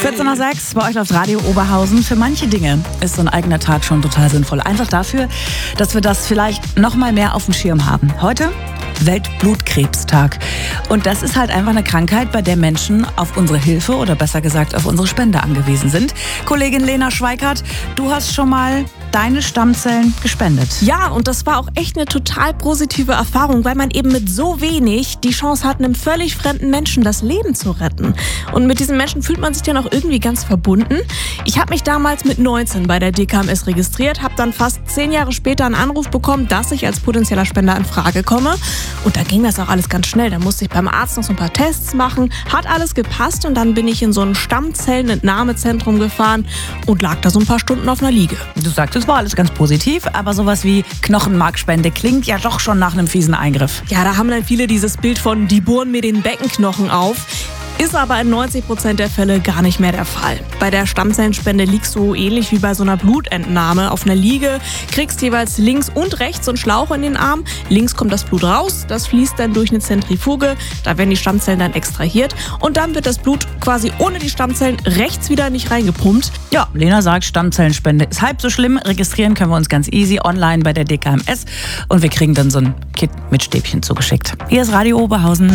14:06 bei euch läuft Radio Oberhausen. Für manche Dinge ist so ein eigener Tag schon total sinnvoll. Einfach dafür, dass wir das vielleicht noch mal mehr auf dem Schirm haben. Heute Weltblutkrebstag. Und das ist halt einfach eine Krankheit, bei der Menschen auf unsere Hilfe oder besser gesagt auf unsere Spende angewiesen sind. Kollegin Lena Schweikart, du hast schon mal deine Stammzellen gespendet. Ja, und das war auch echt eine total positive Erfahrung, weil man eben mit so wenig die Chance hat, einem völlig fremden Menschen das Leben zu retten. Und mit diesen Menschen fühlt man sich dann auch irgendwie ganz verbunden. Ich habe mich damals mit 19 bei der DKMS registriert, habe dann fast 10 Jahre später einen Anruf bekommen, dass ich als potenzieller Spender in Frage komme. Und da ging das auch alles ganz schnell. Da musste ich beim Arzt noch so ein paar Tests machen, hat alles gepasst und dann bin ich in so ein Stammzellenentnahmezentrum gefahren und lag da so ein paar Stunden auf einer Liege. Du sagst, es war alles ganz positiv, aber sowas wie Knochenmarkspende klingt ja doch schon nach einem fiesen Eingriff. Ja, da haben dann viele dieses Bild von, die bohren mir den Beckenknochen auf. Ist aber in 90% der Fälle gar nicht mehr der Fall. Bei der Stammzellenspende liegst du ähnlich wie bei so einer Blutentnahme auf einer Liege, kriegst jeweils links und rechts so einen Schlauch in den Arm. Links kommt das Blut raus, das fließt dann durch eine Zentrifuge, da werden die Stammzellen dann extrahiert und dann wird das Blut quasi ohne die Stammzellen rechts wieder nicht reingepumpt. Ja, Lena sagt, Stammzellenspende ist halb so schlimm. Registrieren können wir uns ganz easy online bei der DKMS und wir kriegen dann so ein Kit mit Stäbchen zugeschickt. Hier ist Radio Oberhausen.